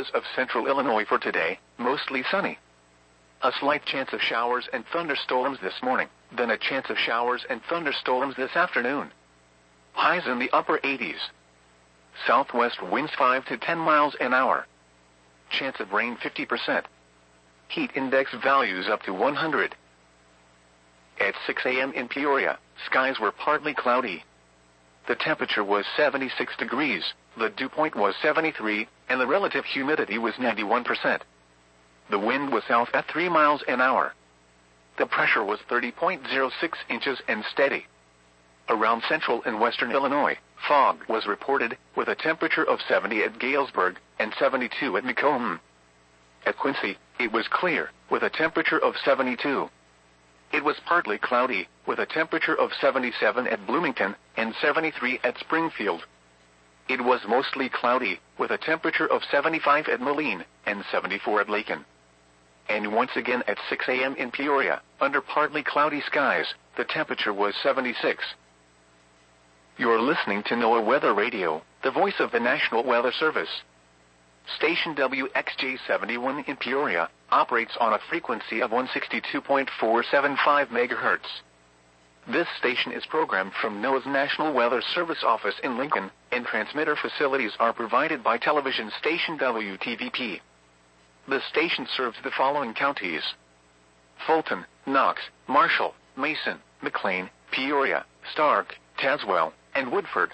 areas of central Illinois for today, mostly sunny. A slight chance of showers and thunderstorms this morning, then a chance of showers and thunderstorms this afternoon. Highs in the upper 80s. Southwest winds 5 to 10 miles an hour. Chance of rain 50%. Heat index values up to 100. At 6 a.m. in Peoria, skies were partly cloudy. The temperature was 76 degrees, the dew point was 73, and the relative humidity was 91%. The wind was south at 3 miles an hour. The pressure was 30.06 inches and steady. Around central and western Illinois, fog was reported, with a temperature of 70 at Galesburg and 72 at Macomb. At Quincy, it was clear, with a temperature of 72. It was partly cloudy, with a temperature of 77 at Bloomington and 73 at Springfield. It was mostly cloudy, with a temperature of 75 at Moline and 74 at Lacon. And once again at 6 a.m. in Peoria, under partly cloudy skies, the temperature was 76. You're listening to NOAA Weather Radio, the voice of the National Weather Service. Station WXJ71 in Peoria operates on a frequency of 162.475 MHz. This station is programmed from NOAA's National Weather Service office in Lincoln, and transmitter facilities are provided by television station WTVP. The station serves the following counties: Fulton, Knox, Marshall, Mason, McLean, Peoria, Stark, Tazewell, and Woodford.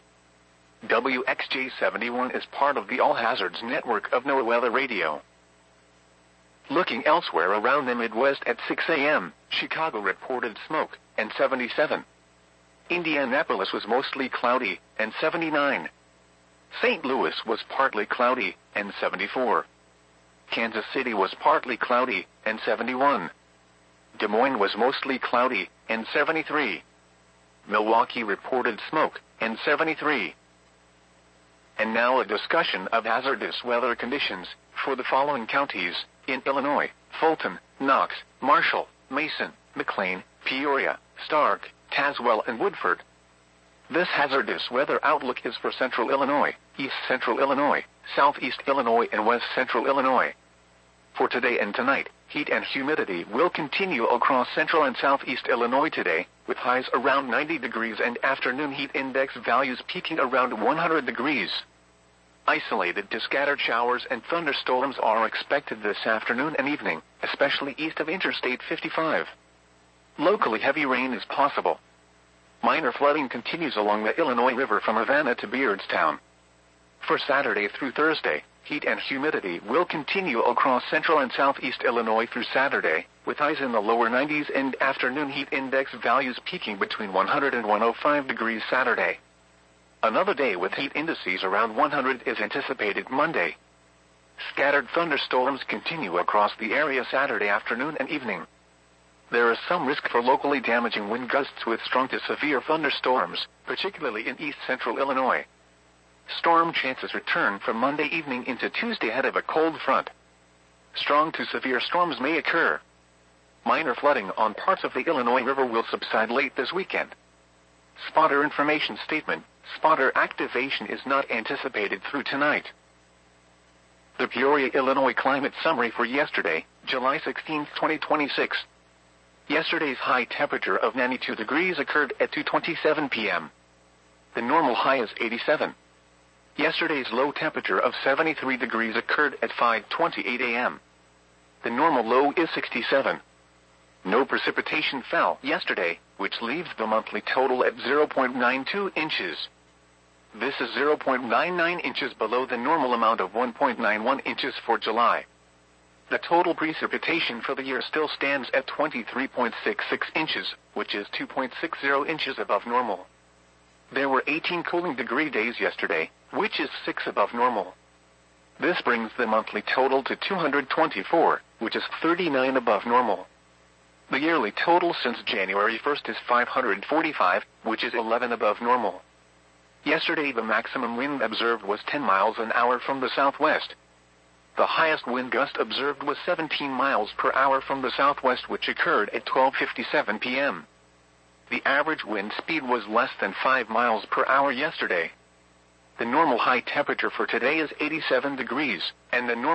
WXJ71 is part of the All Hazards network of NOAA Weather Radio. Looking elsewhere around the Midwest at 6 a.m., Chicago reported smoke, and 77. Indianapolis was mostly cloudy, and 79. St. Louis was partly cloudy, and 74. Kansas City was partly cloudy, and 71. Des Moines was mostly cloudy, and 73. Milwaukee reported smoke, and 73. And now a discussion of hazardous weather conditions for the following counties in Illinois: Fulton, Knox, Marshall, Mason, McLean, Peoria, Stark, Tazewell, and Woodford. This hazardous weather outlook is for central Illinois, east central Illinois, southeast Illinois, and west central Illinois. For today and tonight, heat and humidity will continue across central and southeast Illinois today, with highs around 90 degrees and afternoon heat index values peaking around 100 degrees. Isolated to scattered showers and thunderstorms are expected this afternoon and evening, especially east of Interstate 55. Locally heavy rain is possible. Minor flooding continues along the Illinois River from Urbana to Beardstown. For Saturday through Thursday, heat and humidity will continue across central and southeast Illinois through Saturday, with highs in the lower 90s and afternoon heat index values peaking between 100 and 105 degrees Saturday. Another day with heat indices around 100 is anticipated Monday. Scattered thunderstorms continue across the area Saturday afternoon and evening. There is some risk for locally damaging wind gusts with strong to severe thunderstorms, particularly in east central Illinois. Storm chances return from Monday evening into Tuesday ahead of a cold front. Strong to severe storms may occur. Minor flooding on parts of the Illinois River will subside late this weekend. Spotter information statement: spotter activation is not anticipated through tonight. The Peoria, Illinois climate summary for yesterday, July 16, 2026. Yesterday's high temperature of 92 degrees occurred at 2:27 p.m. The normal high is 87. Yesterday's low temperature of 73 degrees occurred at 5:28 a.m. The normal low is 67. No precipitation fell yesterday, which leaves the monthly total at 0.92 inches. This is 0.99 inches below the normal amount of 1.91 inches for July. The total precipitation for the year still stands at 23.66 inches, which is 2.60 inches above normal. There were 18 cooling degree days yesterday, which is 6 above normal. This brings the monthly total to 224, which is 39 above normal. The yearly total since January 1st is 545, which is 11 above normal. Yesterday the maximum wind observed was 10 miles an hour from the southwest. The highest wind gust observed was 17 miles per hour from the southwest, which occurred at 12:57 p.m. The average wind speed was less than 5 miles per hour yesterday. The normal high temperature for today is 87 degrees, and the normal